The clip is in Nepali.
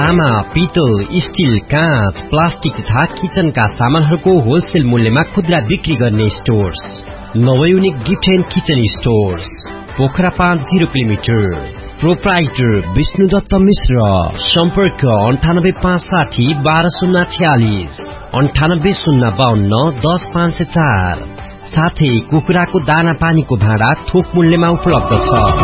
तामा, पितल, स्टील, काँच, प्लास्टिक तथा किचनका सामानहरूको होलसेल मूल्यमा खुद्रा बिक्री गर्ने stores नवयुनिक gift and kitchen stores, Pokhara 5 0 kilometre. Proprietor Vishnudutt मिश्र। सम्पर्क 98560 12046 98052 10504। साथै कुखुराको दाना पानीको भाँडा थोक मूल्यमा उपलब्ध छ।